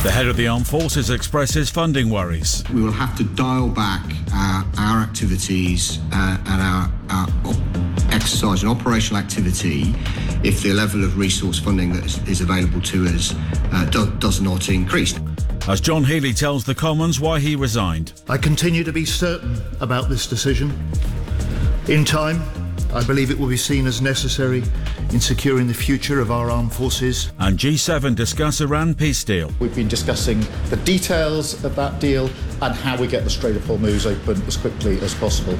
The head of the Armed Forces expresses funding worries. We will have to dial back our activities and our exercise and operational activity if the level of resource funding that is available to us does not increase. As John Healey tells the Commons why he resigned. I continue to be certain about this decision. In time, I believe it will be seen as necessary in securing the future of our armed forces. And G7 discuss Iran peace deal. We've been discussing the details of that deal and how we get the Strait of Hormuz open as quickly as possible.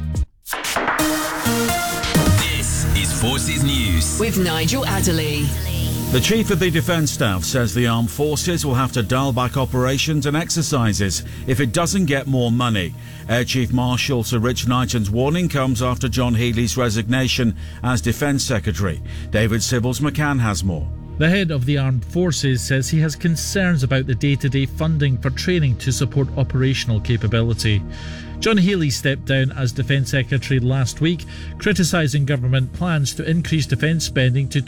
This is Forces News with Nigel Adderley. The Chief of the Defence Staff says the Armed Forces will have to dial back operations and exercises if it doesn't get more money. Air Chief Marshal Sir Rich Knighton's warning comes after John Healey's resignation as Defence Secretary. David Sybills McCann has more. The head of the Armed Forces says he has concerns about the day-to-day funding for training to support operational capability. John Healey stepped down as Defence Secretary last week, criticising government plans to increase defence spending to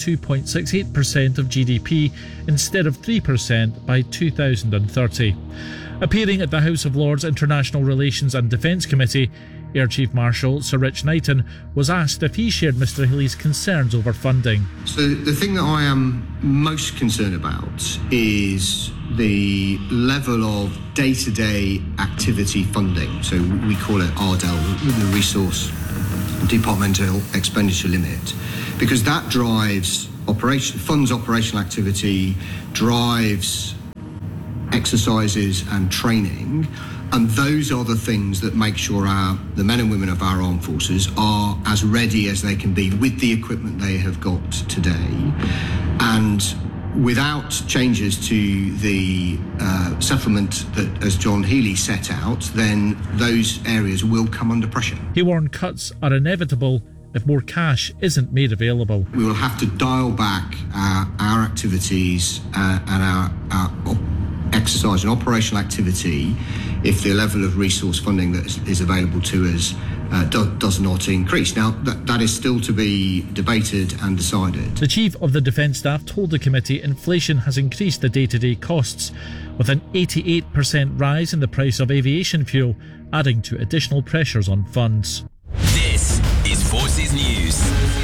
2.68% of GDP instead of 3% by 2030. Appearing at the House of Lords International Relations and Defence Committee, Air Chief Marshal Sir Rich Knighton was asked if he shared Mr Healey's concerns over funding. So the thing that I am most concerned about is the level of day-to-day activity funding. So we call it RDEL, the Resource Departmental Expenditure Limit, because that drives funds operational activity, drives exercises and training. And those are the things that make sure the men and women of our armed forces are as ready as they can be with the equipment they have got today. And without changes to the settlement that, as John Healey set out, then those areas will come under pressure. He warned cuts are inevitable if more cash isn't made available. We will have to dial back our activities and our exercise and operational activity if the level of resource funding that is available to us does not increase. Now, that is still to be debated and decided. The Chief of the Defence Staff told the committee inflation has increased the day-to-day costs, with an 88% rise in the price of aviation fuel, adding to additional pressures on funds. This is Forces News.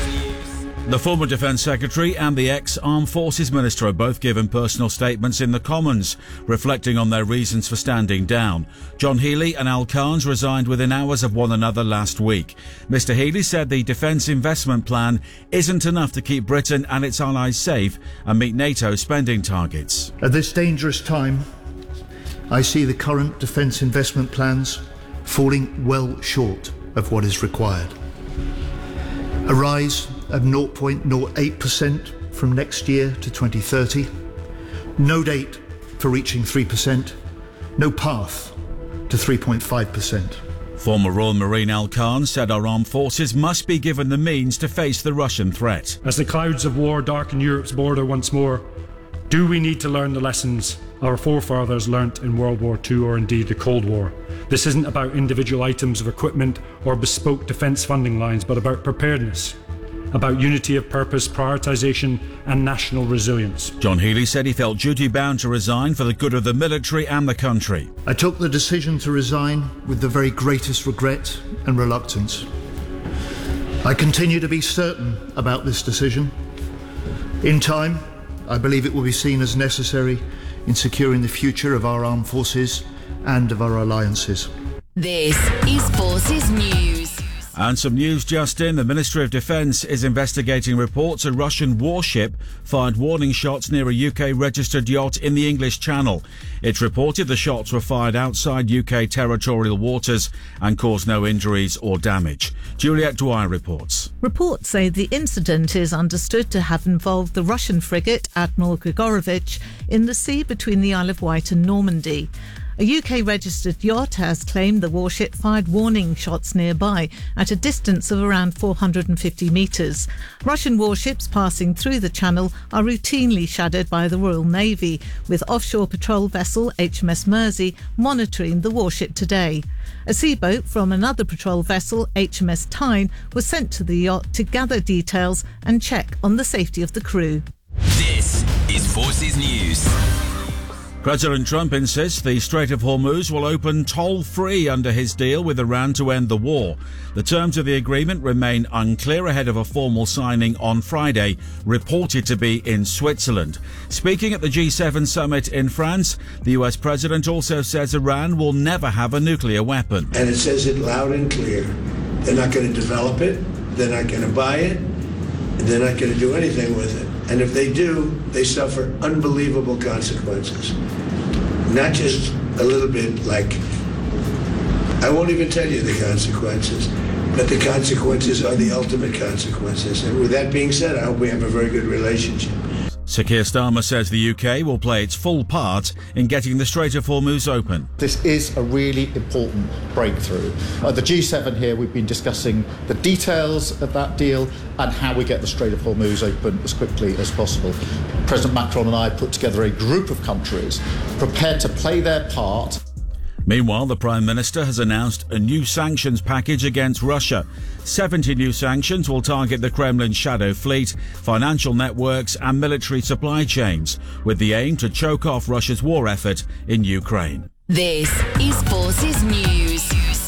The former Defence Secretary and the ex-Armed Forces Minister have both given personal statements in the Commons, reflecting on their reasons for standing down. John Healey and Al Carnes resigned within hours of one another last week. Mr Healey said the defence investment plan isn't enough to keep Britain and its allies safe and meet NATO spending targets. At this dangerous time, I see the current defence investment plans falling well short of what is required. A rise of 0.08% from next year to 2030. No date for reaching 3%. No path to 3.5%. Former Royal Marine Al Carnes said our armed forces must be given the means to face the Russian threat. As the clouds of war darken Europe's border once more, do we need to learn the lessons our forefathers learnt in World War II or indeed the Cold War? This isn't about individual items of equipment or bespoke defence funding lines, but about preparedness, about unity of purpose, prioritisation and national resilience. John Healey said he felt duty-bound to resign for the good of the military and the country. I took the decision to resign with the very greatest regret and reluctance. I continue to be certain about this decision. In time, I believe it will be seen as necessary in securing the future of our armed forces and of our alliances. This is Forces News. And some news just in. The Ministry of Defence is investigating reports a Russian warship fired warning shots near a UK-registered yacht in the English Channel. It's reported the shots were fired outside UK territorial waters and caused no injuries or damage. Juliette Dwyer reports. Reports say the incident is understood to have involved the Russian frigate Admiral Grigorovich in the sea between the Isle of Wight and Normandy. A UK-registered yacht has claimed the warship fired warning shots nearby at a distance of around 450 metres. Russian warships passing through the channel are routinely shadowed by the Royal Navy, with offshore patrol vessel HMS Mersey monitoring the warship today. A seaboat from another patrol vessel, HMS Tyne, was sent to the yacht to gather details and check on the safety of the crew. This is Forces News. President Trump insists the Strait of Hormuz will open toll-free under his deal with Iran to end the war. The terms of the agreement remain unclear ahead of a formal signing on Friday, reported to be in Switzerland. Speaking at the G7 summit in France, the US president also says Iran will never have a nuclear weapon. And it says it loud and clear. They're not going to develop it, they're not going to buy it, and they're not going to do anything with it. And if they do, they suffer unbelievable consequences. Not just a little bit like, I won't even tell you the consequences, but the consequences are the ultimate consequences. And with that being said, I hope we have a very good relationship. Sir Keir Starmer says the UK will play its full part in getting the Strait of Hormuz open. This is a really important breakthrough. At the G7 here, we've been discussing the details of that deal and how we get the Strait of Hormuz open as quickly as possible. President Macron and I put together a group of countries prepared to play their part. Meanwhile, the Prime Minister has announced a new sanctions package against Russia. 70 new sanctions will target the Kremlin's shadow fleet, financial networks and military supply chains, with the aim to choke off Russia's war effort in Ukraine. This is Forces News.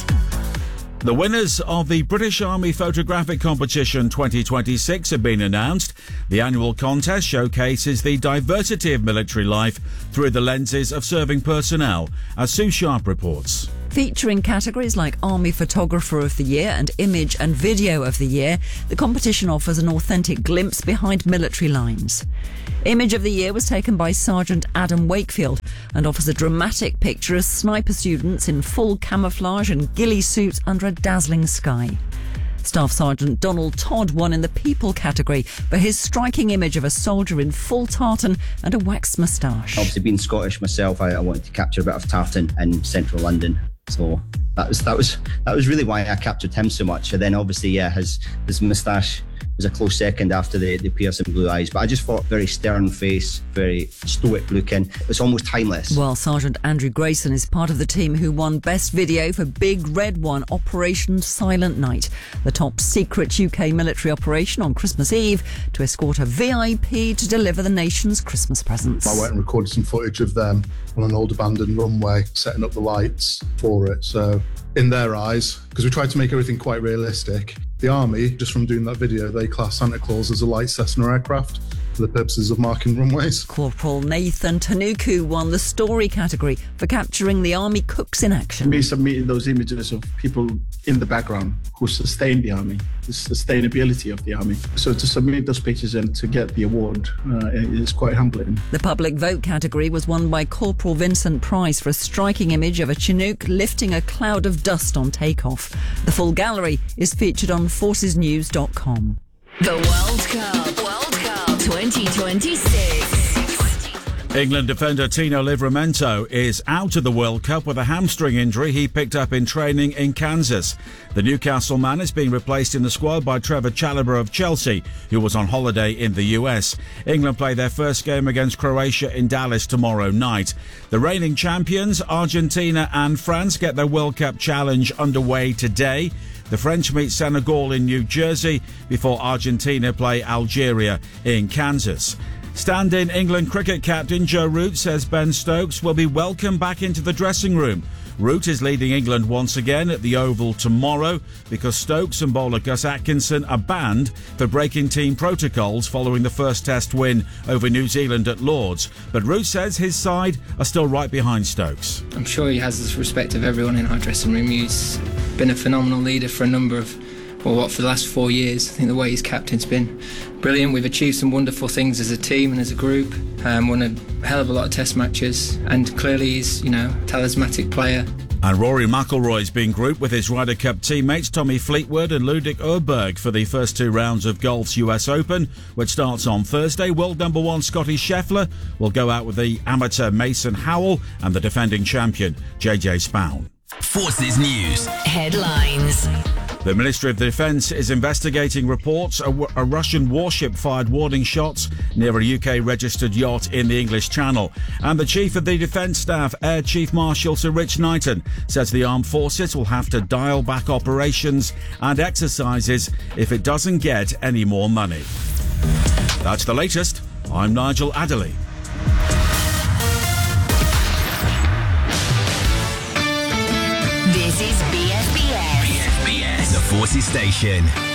The winners of the British Army Photographic Competition 2026 have been announced. The annual contest showcases the diversity of military life through the lenses of serving personnel, as Sue Sharp reports. Featuring categories like Army Photographer of the Year and Image and Video of the Year, the competition offers an authentic glimpse behind military lines. Image of the Year was taken by Sergeant Adam Wakefield and offers a dramatic picture of sniper students in full camouflage and ghillie suits under a dazzling sky. Staff Sergeant Donald Todd won in the People category for his striking image of a soldier in full tartan and a waxed moustache. Obviously, being Scottish myself, I wanted to capture a bit of tartan in central London. So that was really why I captured him so much. And then obviously, his moustache was a close second after the piercing blue eyes. But I just thought very stern face, very stoic looking. It's almost timeless. Well, Sergeant Andrew Grayson is part of the team who won Best Video for Big Red One, Operation Silent Night, the top secret UK military operation on Christmas Eve to escort a VIP to deliver the nation's Christmas presents. I went and recorded some footage of them on an old abandoned runway, setting up the lights for it. So in their eyes, because we tried to make everything quite realistic, the Army, just from doing that video, they class Santa Claus as a light Cessna aircraft for the purposes of marking runways. Corporal Nathan Tanuku won the Story category for capturing the Army cooks in action. Me submitting those images of people in the background who sustain the Army, the sustainability of the Army. So to submit those pictures and to get the award is quite humbling. The Public Vote category was won by Corporal Vincent Price for a striking image of a Chinook lifting a cloud of dust on takeoff. The full gallery is featured on forcesnews.com. The World Cup 2026. England defender Tino Livramento is out of the World Cup with a hamstring injury he picked up in training in Kansas. The Newcastle man is being replaced in the squad by Trevor Chalobah of Chelsea, who was on holiday in the US. England play their first game against Croatia in Dallas tomorrow night. The reigning champions, Argentina and France, get their World Cup challenge underway today. The French meet Senegal in New Jersey before Argentina play Algeria in Kansas. Stand-in England cricket captain Joe Root says Ben Stokes will be welcomed back into the dressing room. Root is leading England once again at the Oval tomorrow because Stokes and bowler Gus Atkinson are banned for breaking team protocols following the first Test win over New Zealand at Lord's. But Root says his side are still right behind Stokes. I'm sure he has the respect of everyone in our dressing room. He's been a phenomenal leader for for the last 4 years. I think the way he's captain's been brilliant. We've achieved some wonderful things as a team and as a group. Won a hell of a lot of Test matches, and clearly he's, a talismanic player. And Rory McIlroy's been grouped with his Ryder Cup teammates Tommy Fleetwood and Ludwig Åberg for the first two rounds of golf's US Open, which starts on Thursday. World number one Scotty Scheffler will go out with the amateur Mason Howell and the defending champion JJ Spaun. Forces News. Headlines. The Ministry of Defence is investigating reports a Russian warship fired warning shots near a UK-registered yacht in the English Channel. And the Chief of the Defence Staff, Air Chief Marshal Sir Rich Knighton, says the armed forces will have to dial back operations and exercises if it doesn't get any more money. That's the latest. I'm Nigel Adderley. Forces BFBS. BFBS, the Forces Station.